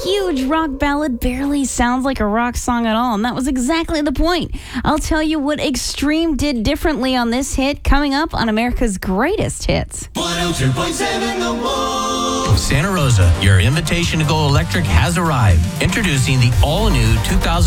huge rock ballad barely sounds like a rock song at all, and that was exactly the point. I'll tell you what Extreme did differently on this hit coming up on America's Greatest Hits. 102.7 The Wolf. Santa Rosa, your invitation to go electric has arrived. Introducing the all-new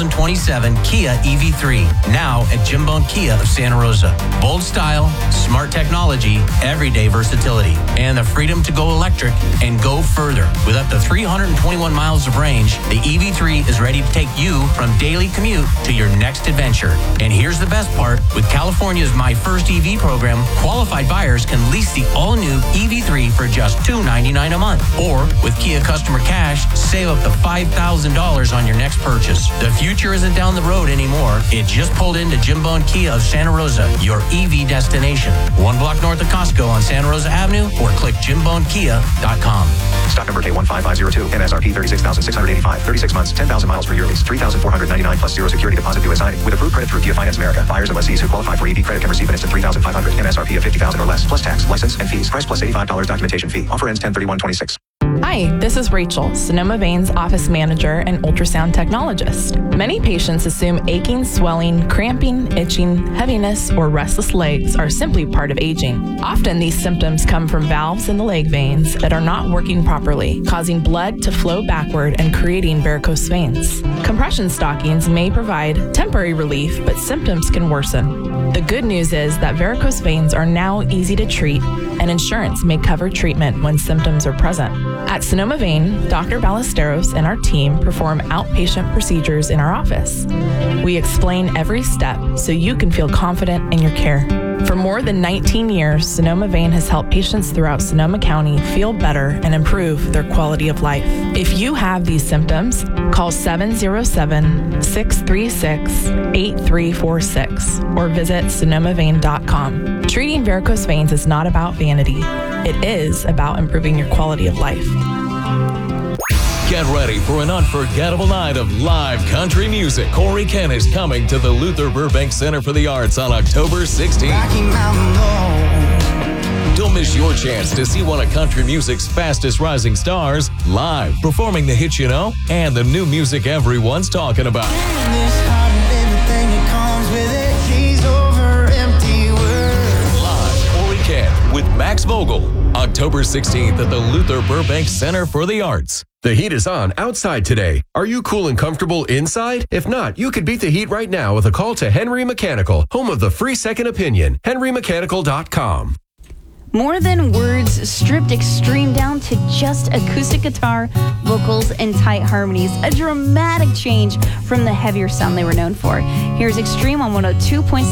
2027 Kia EV3, now at Jim Bone Kia of Santa Rosa. Bold style, smart technology, everyday versatility, and the freedom to go electric and go further. With up to 321 miles of range, the EV3 is ready to take you from daily commute to your next adventure. And here's the best part. With California's My First EV program, qualified buyers can lease the all-new EV3 for just $299 a month. Or with Kia Customer Cash, save up to $5,000 on your next purchase. The future isn't down the road anymore. It just pulled into Jim Bone Kia of Santa Rosa, your EV destination. 1 block north of Costco on Santa Rosa Avenue, or click JimBoneKia.com. Stock number K15502, MSRP $36,685, 36 months, 10,000 miles per year lease, $3,499 plus zero security deposit due at signing. With approved credit through Kia Finance America. Buyers and lessees who qualify for EV credit can receive an instant $3,500, MSRP of $50,000 or less, plus tax, license, and fees. Price plus $85 documentation fee. Offer ends 10/31/26. Hi, this is Rachel, Sonoma Vane's office manager and ultrasound technologist. Many patients assume aching, swelling, cramping, itching, heaviness, or restless legs are simply part of aging. Often these symptoms come from valves in the leg veins that are not working properly, causing blood to flow backward and creating varicose veins. Compression stockings may provide temporary relief, but symptoms can worsen. The good news is that varicose veins are now easy to treat, and insurance may cover treatment when symptoms are present. At Sonoma Vane, Dr. Ballesteros and our team perform outpatient procedures in our office. We explain every step so you can feel confident in your care. For more than 19 years, Sonoma Vane has helped patients throughout Sonoma County feel better and improve their quality of life. If you have these symptoms, call 707-636-8346 or visit SonomaVane.com. Treating varicose veins is not about vanity. It is about improving your quality of life. Get ready for an unforgettable night of live country music. Corey Kent is coming to the Luther Burbank Center for the Arts on October 16th. Don't miss your chance to see one of country music's fastest rising stars live, performing the hits you know and the new music everyone's talking about. Live, Corey Kent with Max Vogel, October 16th at the Luther Burbank Center for the Arts. The heat is on outside today. Are you cool and comfortable inside? If not, you could beat the heat right now with a call to Henry Mechanical, home of the free second opinion. HenryMechanical.com. More Than Words stripped Extreme down to just acoustic guitar, vocals, and tight harmonies. A dramatic change from the heavier sound they were known for. Here's Extreme on 102.7